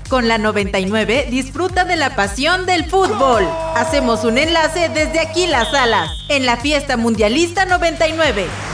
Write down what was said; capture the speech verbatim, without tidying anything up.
Con la noventa y nueve disfruta de la pasión del fútbol. Hacemos un enlace desde aquí las salas, en la fiesta mundialista noventa y nueve.